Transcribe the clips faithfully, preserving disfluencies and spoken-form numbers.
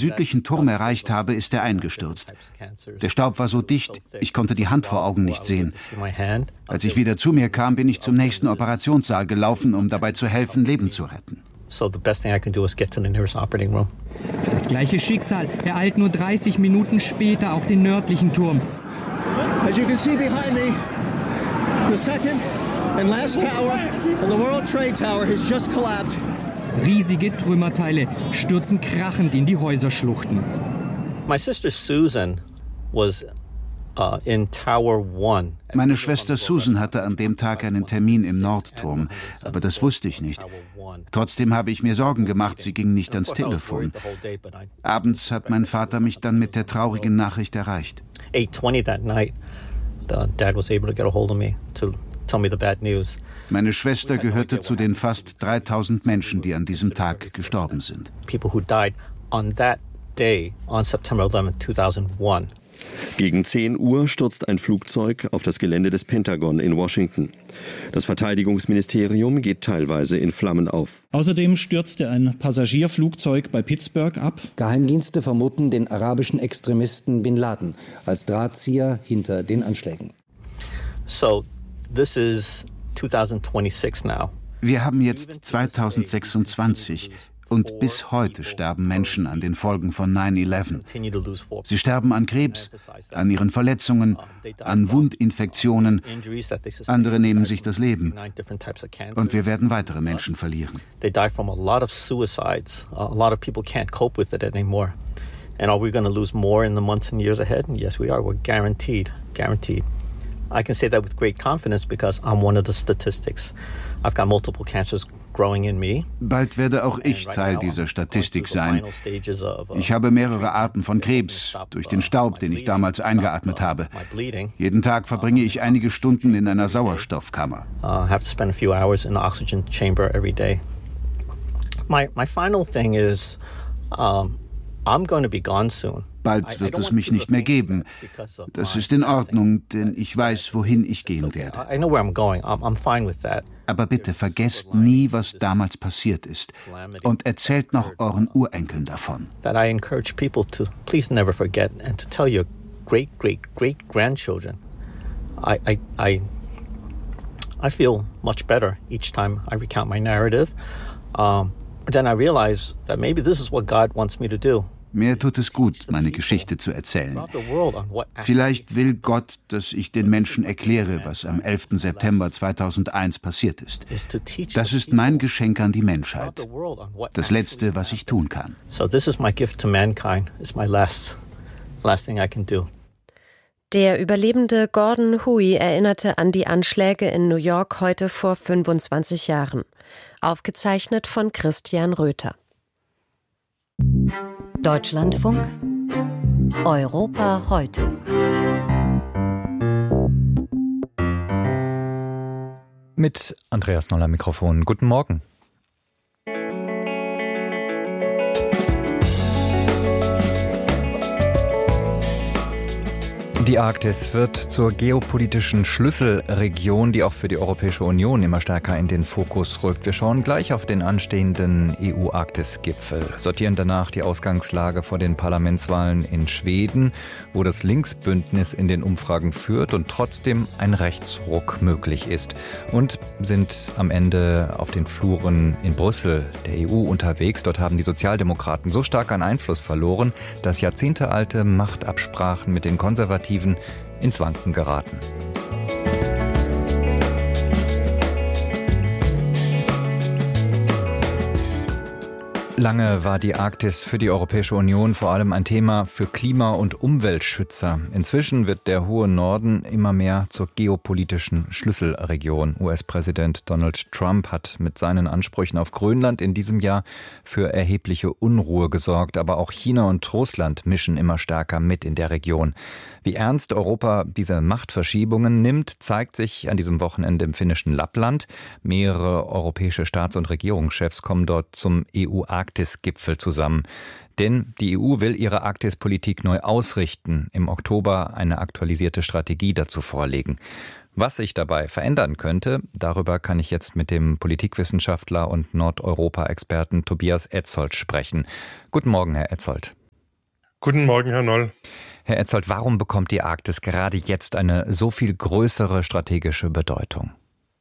südlichen Turm erreicht habe, ist er eingestürzt. Der Staub war so dicht, ich konnte die Hand vor Augen nicht sehen. Als ich wieder zu mir kam, bin ich zum nächsten Operationssaal gelaufen, um dabei zu helfen, Leben zu retten. Das gleiche Schicksal ereilt nur dreißig Minuten später auch den nördlichen Turm. As you can see behind me, the second and last tower of the World Trade Tower has just collapsed. Riesige Trümmerteile stürzen krachend in die Häuserschluchten. My sister Susan was uh, in Tower One. Meine Schwester Susan hatte an dem Tag einen Termin im Nordturm, aber das wusste ich nicht. Trotzdem habe ich mir Sorgen gemacht, sie ging nicht ans Telefon. Abends hat mein Vater mich dann mit der traurigen Nachricht erreicht. eight twenty that night, uh, Dad was able to get a hold of me to tell me the bad news. Meine Schwester gehörte zu den fast dreitausend Menschen, die an diesem Tag gestorben sind. People who died on that day, on September eleventh, two thousand one. Gegen zehn Uhr stürzt ein Flugzeug auf das Gelände des Pentagon in Washington. Das Verteidigungsministerium geht teilweise in Flammen auf. Außerdem stürzte ein Passagierflugzeug bei Pittsburgh ab. Geheimdienste vermuten den arabischen Extremisten Bin Laden als Drahtzieher hinter den Anschlägen. So, this is twenty twenty-six now. Wir haben jetzt zweitausendsechsundzwanzig. Und bis heute sterben Menschen an den Folgen von nine eleven. Sie sterben an Krebs, an ihren Verletzungen, an Wundinfektionen. Andere nehmen sich das Leben. Und wir werden weitere Menschen verlieren. They die from a lot of suicides. A lot of people can't cope with it anymore. And are we going to lose more in the months and years ahead? Yes, we are. We're guaranteed. Guaranteed. I can say that with great confidence because I'm one of the statistics. I've got multiple cancers growing in me. Bald werde auch ich Teil dieser Statistik sein. Ich habe mehrere Arten von Krebs durch den Staub, den ich damals eingeatmet habe. Jeden Tag verbringe ich einige Stunden in einer Sauerstoffkammer. I have to spend a few hours in the oxygen chamber every day. My my final thing is, um, I'm going to be gone soon. Bald wird es mich nicht mehr geben. Das ist in Ordnung, denn ich weiß, wohin ich gehen werde. Aber bitte vergesst nie, was damals passiert ist. Und erzählt noch euren Urenkeln davon. I encourage people to please never forget and to tell your great, great, great grandchildren. I, I, I, I feel much better each time I recount my narrative. Um, then I realize that maybe this is what God wants me to do. Mir tut es gut, meine Geschichte zu erzählen. Vielleicht will Gott, dass ich den Menschen erkläre, was am elften September zweitausendeins passiert ist. Das ist mein Geschenk an die Menschheit. Das Letzte, was ich tun kann. So this is my gift to mankind. It's my last, last thing I can do. Der Überlebende Gordon Huey erinnerte an die Anschläge in New York heute vor fünfundzwanzig Jahren. Aufgezeichnet von Christian Röther. Deutschlandfunk Europa heute. Mit Andreas Noller Mikrofon. Guten Morgen. Die Arktis wird zur geopolitischen Schlüsselregion, die auch für die Europäische Union immer stärker in den Fokus rückt. Wir schauen gleich auf den anstehenden E U-Arktis-Gipfel, sortieren danach die Ausgangslage vor den Parlamentswahlen in Schweden, wo das Linksbündnis in den Umfragen führt und trotzdem ein Rechtsruck möglich ist. Und sind am Ende auf den Fluren in Brüssel der E U unterwegs. Dort haben die Sozialdemokraten so stark an Einfluss verloren, dass jahrzehntealte Machtabsprachen mit den Konservativen ins Wanken geraten. Lange war die Arktis für die Europäische Union vor allem ein Thema für Klima- und Umweltschützer. Inzwischen wird der hohe Norden immer mehr zur geopolitischen Schlüsselregion. U S-Präsident Donald Trump hat mit seinen Ansprüchen auf Grönland in diesem Jahr für erhebliche Unruhe gesorgt. Aber auch China und Russland mischen immer stärker mit in der Region. Wie ernst Europa diese Machtverschiebungen nimmt, zeigt sich an diesem Wochenende im finnischen Lappland. Mehrere europäische Staats- und Regierungschefs kommen dort zum E U-Arktis-Gipfel zusammen. Denn die E U will ihre Arktispolitik neu ausrichten, im Oktober eine aktualisierte Strategie dazu vorlegen. Was sich dabei verändern könnte, darüber kann ich jetzt mit dem Politikwissenschaftler und Nordeuropa-Experten Tobias Etzold sprechen. Guten Morgen, Herr Etzold. Guten Morgen, Herr Noll. Herr Etzold, warum bekommt die Arktis gerade jetzt eine so viel größere strategische Bedeutung?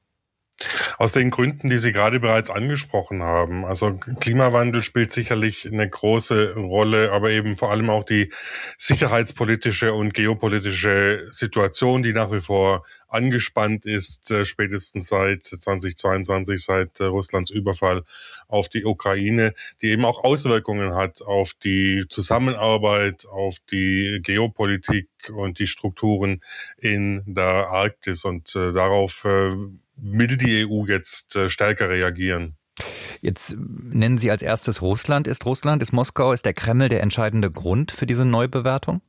Aus den Gründen, die Sie gerade bereits angesprochen haben. Also Klimawandel spielt sicherlich eine große Rolle, aber eben vor allem auch die sicherheitspolitische und geopolitische Situation, die nach wie vor angespannt ist, äh, spätestens seit zweitausendzweiundzwanzig, seit äh, Russlands Überfall auf die Ukraine, die eben auch Auswirkungen hat auf die Zusammenarbeit, auf die Geopolitik und die Strukturen in der Arktis. Und äh, darauf äh, will die E U jetzt äh, stärker reagieren. Jetzt nennen Sie als erstes Russland. Ist Russland, ist Moskau, ist der Kreml der entscheidende Grund für diese Neubewertung?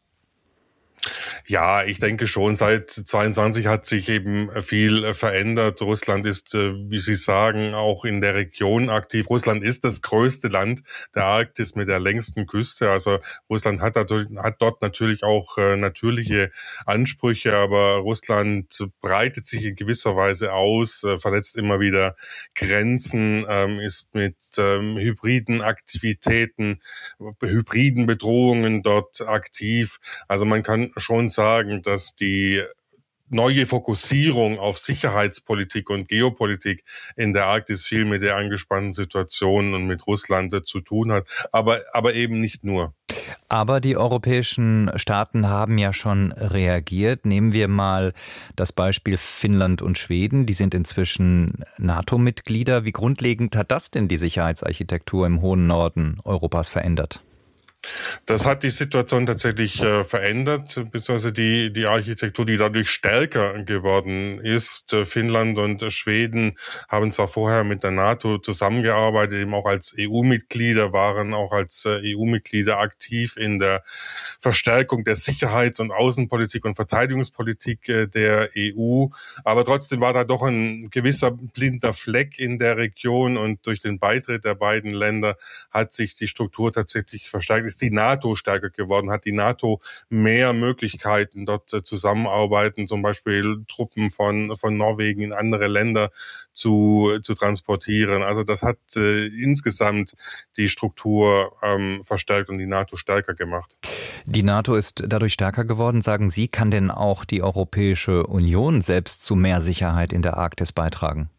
Ja, ich denke schon, seit zweiundzwanzig hat sich eben viel verändert. Russland ist, wie Sie sagen, auch in der Region aktiv. Russland ist das größte Land der Arktis mit der längsten Küste. Also Russland hat, hat dort natürlich auch natürliche Ansprüche, aber Russland breitet sich in gewisser Weise aus, verletzt immer wieder Grenzen, ist mit hybriden Aktivitäten, hybriden Bedrohungen dort aktiv. Also man kann schon sagen, dass die neue Fokussierung auf Sicherheitspolitik und Geopolitik in der Arktis viel mit der angespannten Situation und mit Russland zu tun hat, aber, aber eben nicht nur. Aber die europäischen Staaten haben ja schon reagiert. Nehmen wir mal das Beispiel Finnland und Schweden. Die sind inzwischen NATO-Mitglieder. Wie grundlegend hat das denn die Sicherheitsarchitektur im hohen Norden Europas verändert? Das hat die Situation tatsächlich äh, verändert, beziehungsweise die, die Architektur, die dadurch stärker geworden ist. Äh, Finnland und äh, Schweden haben zwar vorher mit der NATO zusammengearbeitet, eben auch als E U-Mitglieder, waren auch als äh, E U-Mitglieder aktiv in der Verstärkung der Sicherheits- und Außenpolitik und Verteidigungspolitik äh, der E U. Aber trotzdem war da doch ein gewisser blinder Fleck in der Region und durch den Beitritt der beiden Länder hat sich die Struktur tatsächlich verstärkt. Ist die NATO stärker geworden, hat die NATO mehr Möglichkeiten, dort äh, zusammenarbeiten, zum Beispiel Truppen von, von Norwegen in andere Länder zu, zu transportieren. Also das hat äh, insgesamt die Struktur ähm, verstärkt und die NATO stärker gemacht. Die NATO ist dadurch stärker geworden, sagen Sie. Kann denn auch die Europäische Union selbst zu mehr Sicherheit in der Arktis beitragen?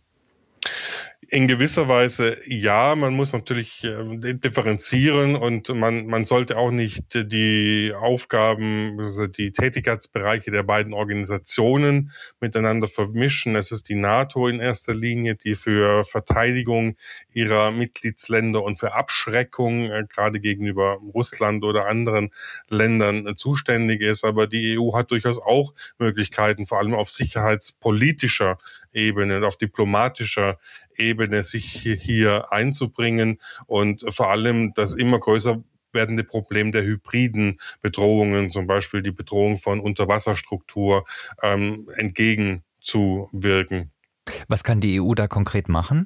In gewisser Weise ja, man muss natürlich äh, differenzieren und man man sollte auch nicht die Aufgaben, also die Tätigkeitsbereiche der beiden Organisationen miteinander vermischen. Es ist die NATO in erster Linie, die für Verteidigung ihrer Mitgliedsländer und für Abschreckung äh, gerade gegenüber Russland oder anderen Ländern äh, zuständig ist. Aber die E U hat durchaus auch Möglichkeiten, vor allem auf sicherheitspolitischer Ebene und auf diplomatischer Ebene sich hier einzubringen und vor allem das immer größer werdende Problem der hybriden Bedrohungen, zum Beispiel die Bedrohung von Unterwasserstruktur, ähm, entgegenzuwirken. Was kann die E U da konkret machen?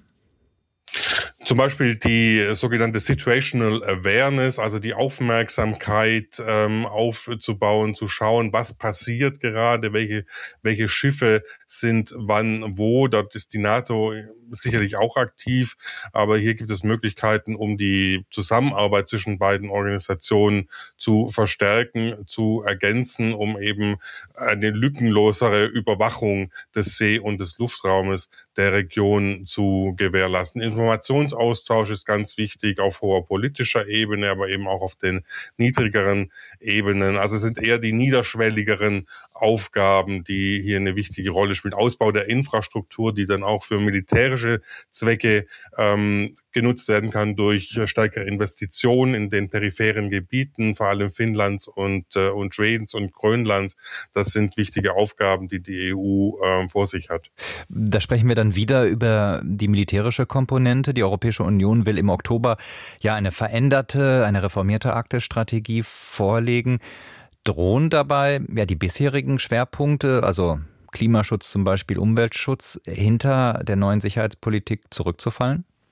Zum Beispiel die sogenannte Situational Awareness, also die Aufmerksamkeit ähm, aufzubauen, zu schauen, was passiert gerade, welche, welche Schiffe sind wann wo. Dort ist die NATO sicherlich auch aktiv, aber hier gibt es Möglichkeiten, um die Zusammenarbeit zwischen beiden Organisationen zu verstärken, zu ergänzen, um eben eine lückenlosere Überwachung des See- und des Luftraumes der Region zu gewährleisten. Informationsaustausch ist ganz wichtig auf hoher politischer Ebene, aber eben auch auf den niedrigeren Ebenen. Also es sind eher die niederschwelligeren Aufgaben, die hier eine wichtige Rolle spielen. Ausbau der Infrastruktur, die dann auch für militärische Zwecke ähm, genutzt werden kann durch stärkere Investitionen in den peripheren Gebieten, vor allem Finnlands und, äh, und Schwedens und Grönlands. Das sind wichtige Aufgaben, die die E U äh, vor sich hat. Da sprechen wir dann wieder über die militärische Komponente. Die Europäische Union will im Oktober ja eine veränderte, eine reformierte Arktisstrategie vorlegen. Drohen dabei ja die bisherigen Schwerpunkte, also Klimaschutz zum Beispiel, Umweltschutz, hinter der neuen Sicherheitspolitik zurückzufallen?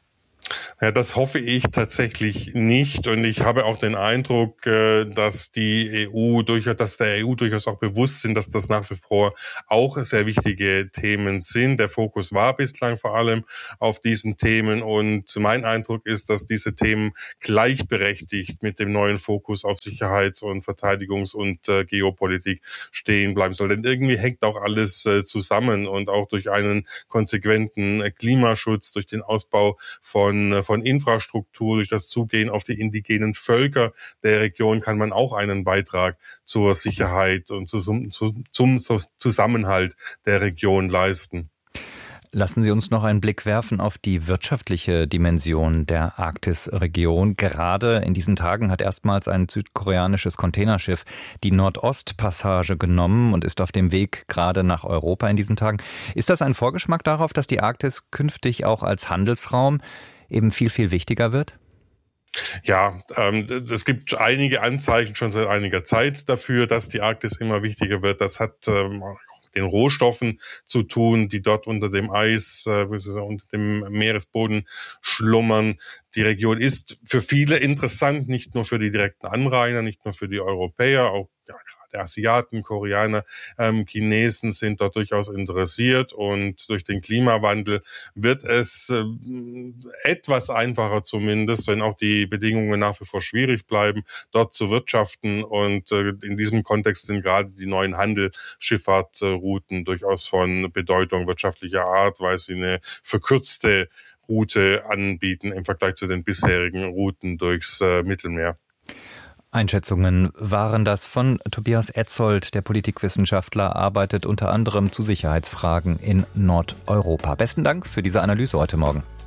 Ja, das hoffe ich tatsächlich nicht. Und ich habe auch den Eindruck, dass die E U durchaus, dass der E U durchaus auch bewusst sind, dass das nach wie vor auch sehr wichtige Themen sind. Der Fokus war bislang vor allem auf diesen Themen. Und mein Eindruck ist, dass diese Themen gleichberechtigt mit dem neuen Fokus auf Sicherheits- und Verteidigungs- und äh, Geopolitik stehen bleiben soll. Denn irgendwie hängt auch alles äh, zusammen und auch durch einen konsequenten äh, Klimaschutz, durch den Ausbau von von Infrastruktur, durch das Zugehen auf die indigenen Völker der Region kann man auch einen Beitrag zur Sicherheit und zum, zum, zum Zusammenhalt der Region leisten. Lassen Sie uns noch einen Blick werfen auf die wirtschaftliche Dimension der Arktisregion. Gerade in diesen Tagen hat erstmals ein südkoreanisches Containerschiff die Nordostpassage genommen und ist auf dem Weg gerade nach Europa in diesen Tagen. Ist das ein Vorgeschmack darauf, dass die Arktis künftig auch als Handelsraum eben viel, viel wichtiger wird? Ja, ähm, es gibt einige Anzeichen schon seit einiger Zeit dafür, dass die Arktis immer wichtiger wird. Das hat ähm, den Rohstoffen zu tun, die dort unter dem Eis, äh, unter dem Meeresboden schlummern. Die Region ist für viele interessant, nicht nur für die direkten Anrainer, nicht nur für die Europäer, auch ja, gerade Asiaten, Koreaner, ähm, Chinesen sind dort durchaus interessiert und durch den Klimawandel wird es äh, etwas einfacher zumindest, wenn auch die Bedingungen nach wie vor schwierig bleiben, dort zu wirtschaften und äh, in diesem Kontext sind gerade die neuen Handelsschifffahrtrouten durchaus von Bedeutung wirtschaftlicher Art, weil sie eine verkürzte Route anbieten im Vergleich zu den bisherigen Routen durchs äh, Mittelmeer. Einschätzungen waren das von Tobias Etzold, der Politikwissenschaftler, arbeitet unter anderem zu Sicherheitsfragen in Nordeuropa. Besten Dank für diese Analyse heute Morgen.